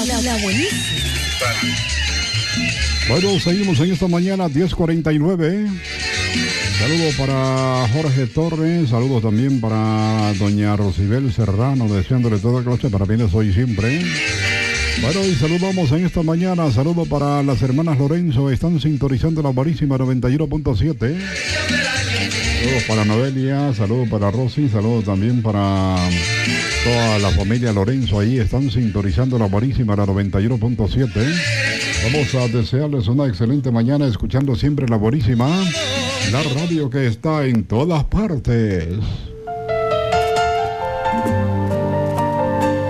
La buenísima. Bueno, seguimos en esta mañana, 10:49. Saludos para Jorge Torres, saludos también para doña Rosibel Serrano, deseándole toda clase de parabienes hoy siempre. Bueno, y saludamos en esta mañana, saludos para las hermanas Lorenzo, están sintonizando la buenísima 91.7. Saludos para Noelia, saludos para Rosy, saludos también para toda la familia Lorenzo, ahí están sintonizando la buenísima, la 91.7. Vamos a desearles una excelente mañana escuchando siempre la buenísima, la radio que está en todas partes.